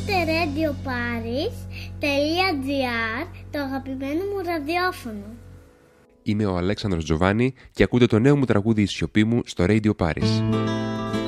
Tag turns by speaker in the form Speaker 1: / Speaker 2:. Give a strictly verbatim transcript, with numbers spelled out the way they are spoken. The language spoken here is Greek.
Speaker 1: ακούτε Radio Paris τελεία τζι άρ, το αγαπημένο μου ραδιόφωνο.
Speaker 2: Είμαι ο Αλέξανδρος Τζοβάνι και ακούτε το νέο μου τραγούδι «Η σιωπή μου» στο Radio Paris.